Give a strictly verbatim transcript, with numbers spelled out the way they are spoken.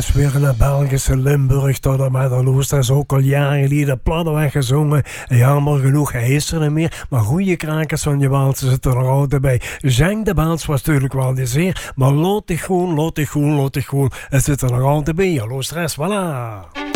is weer een Belgische Limburg tot en met de Loos. Dat is ook al jaren geleden plannen weggezongen. Jammer genoeg, hij is er niet meer. Maar goede krakers van je Waalse zitten er altijd bij. Zeng de Baals was natuurlijk wel de zeer. Maar Lotte Groen, Lotte Groen, Lotte Groen. Het zit er nog altijd bij. Hallo stress, voilà.